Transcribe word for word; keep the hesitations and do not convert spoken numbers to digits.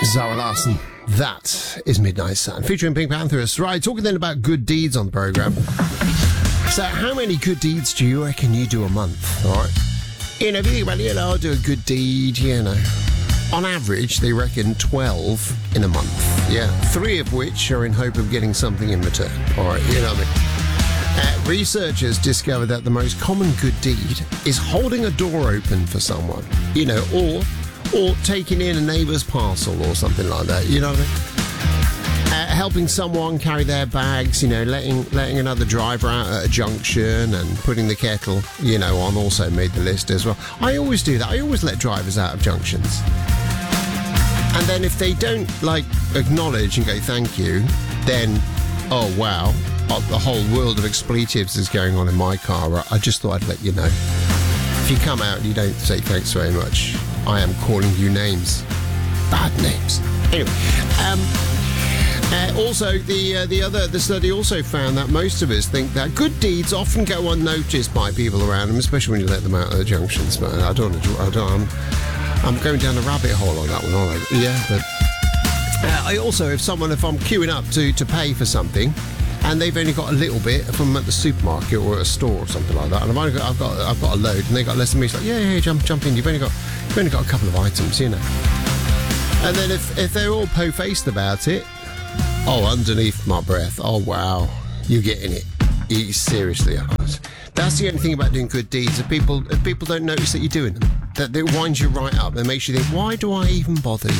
Zara Larsson. That is Midnight Sun, featuring Pink Panthers. Right, talking then about good deeds on the programme. So, how many good deeds do you reckon you do a month? All right. You know, if you think about it, you know, I'll do a good deed, you know. On average, they reckon twelve in a month. Yeah. Three of which are in hope of getting something in return. All right, you know what I mean? Uh, researchers discovered that the most common good deed is holding a door open for someone, you know, or or taking in a neighbour's parcel or something like that, you know what I mean? Uh, helping someone carry their bags, you know, letting letting another driver out at a junction and putting the kettle, you know, on also made the list as well. I always do that. I always let drivers out of junctions. And then if they don't, like, acknowledge and go, thank you, then, oh, wow. The whole world of expletives is going on in my car. I just thought I'd let you know. If you come out and you don't say thanks very much, I am calling you names. Bad names. Anyway, um, uh, also the uh, the other the study also found that most of us think that good deeds often go unnoticed by people around them, especially when you let them out of the junctions. But I don't, I don't I'm, I'm going down a rabbit hole on that one, aren't I? Yeah, but uh, I also, if someone, if I'm queuing up to to pay for something, and they've only got a little bit from at the supermarket or at a store or something like that, and I've only got, I've got, I've got a load, and they got less than me. It's like, yeah, yeah, jump, jump in. You've only got, you've only got a couple of items, you know. And then if if they're all po-faced about it, oh, underneath my breath, oh wow, you're getting it. You, seriously, that's the only thing about doing good deeds. If people, if people don't notice that you're doing them, that it winds you right up and makes you think, why do I even bother?